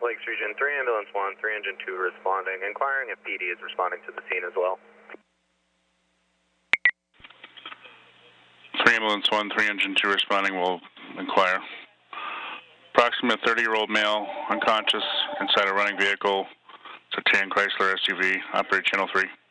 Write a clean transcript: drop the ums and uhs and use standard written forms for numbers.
Lakes Region 3, Ambulance 1, 3 Engine 2 responding, inquiring if PD is responding to the scene as well. 3 Ambulance 1, 3 Engine 2 responding, will inquire. Approximate 30-year-old male, unconscious, inside a running vehicle. It's a tan Chrysler SUV, operate channel 3.